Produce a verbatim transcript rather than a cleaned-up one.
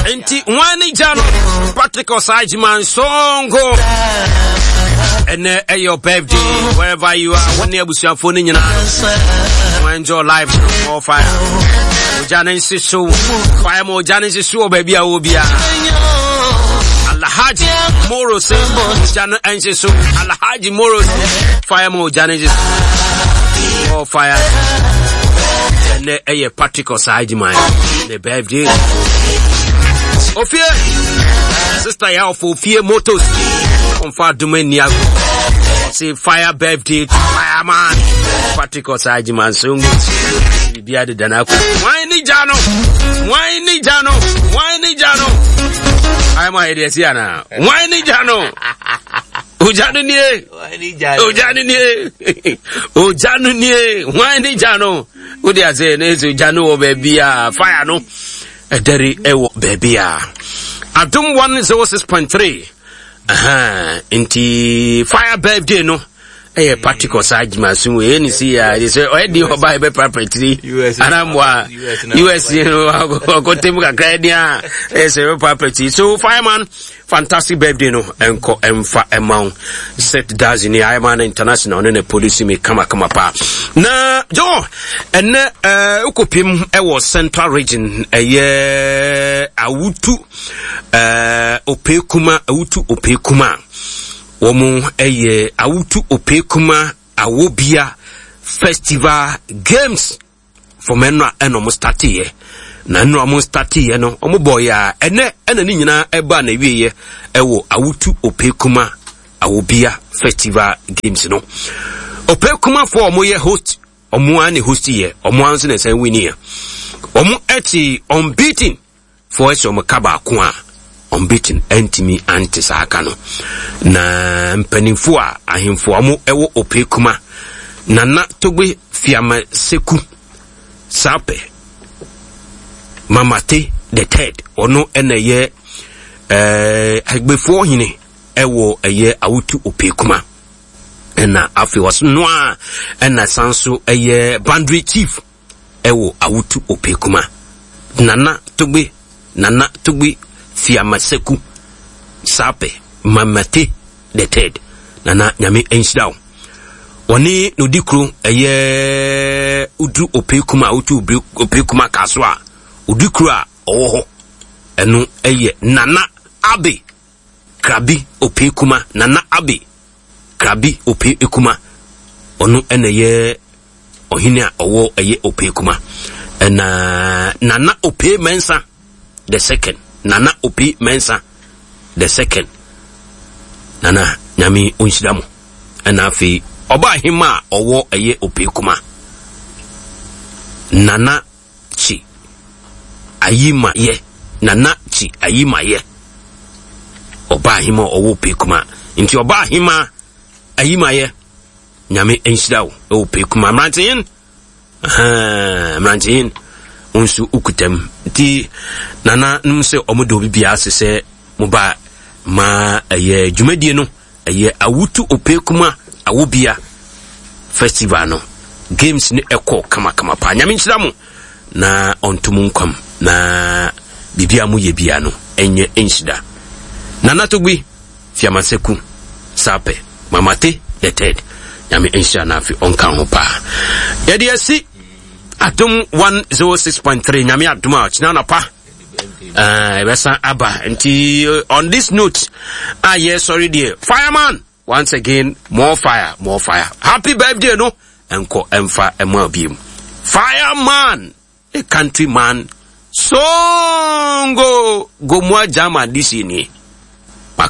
Enti wani jano Patrick Osajman songo. And uh, your birthday, wherever you are, when you have your phone in your hand, enjoy life, more fire. Ojanensi so, fire more Janensi so, baby, I will be. Alhaji Moro say, Janensi so, Alhaji Moro, fire more Janensi, more fire. And uh, your Patrick Osajman, the birthday. Ofia, sister, ya for fear motors. On far dominion, say fire birthday, fireman. Patrick Osajman song. Be added than aku. Why ni jano? Why ni jano? Why ni jano? I'm my idea, Siana. Why ni jano? Ujanu nie? Why ni jano? Ujanu nie? Ujanu nie? Why ni jano? Udia say nezu jano baby ah fire no. A dairy ewo baby ah. Adum one zero six point three. Aha, inti fire birthday no. Eh, Patrick Osajman so we ni see ya. They say already oba be property. Anamwa U S you know go temu kakra dia. Eh say property. So fireman fantastic birthday no enko emfa emau set does in the Iman International ne police me kama kama pa. Na jo ene eh ukopim e was Central Region eh awutu eh opekuma awutu opekuma. Womu eye awutu opekuma awobia festival games for menwa eno mo start ye na eno mo start ye no omo boy ya ene ena ni nyina eba na wiye ewo awutu opekuma awobia festival games no opekuma for omo ye host omo ani host ye omo anso na say win ye omo eti unbeaten for eso mo kaba ko a unbeaten antimi antisaka no na mpanimfo a ahemfo amo ewo opekuma nana togbe fiama seku sape mamate the third ono eneye eh agbefo hine ewo eye awutu opekuma ena afi wasno a ena sanso eye boundary chief ewo awutu opekuma nana togbe nana togbe fiama seku sape mamate the third nana nyame enshidao woni no dikro eye udu opekuma utu opekuma kaswa udikro a owo ho eno eye nana abe krabi opekuma nana abe krabi opekuma ono eneye ohine a owo eye opekuma ena nana ope mensa the second nana ope mensa the second nana nyami onshidamo ena afi oba hima owo eye opekuma nana chi ayima ye nana chi ayima ye oba hima owo opekuma nti oba hima ayima ye nyame enshidao opekuma mrantin aha mrantin onsu ukutem ti nana numse omodo bibia asese moba ma eye dwumadie no eye awutu opekuma awobia festival no games ni eko kama kama pa nyame nchira mu na ontumu nkwam na bibia mu ye bia no enye enshida nana togbi fiamaseku sape mamate the third nyame enshida na fi onka ho pa yede asi Adum one oh six point three nyame aduma china na pa eh besa aba nti on this note ah yes sorry dear fireman once again more fire more fire happy birthday no enko emfa ema biem fireman a country man songo gomwa jama disini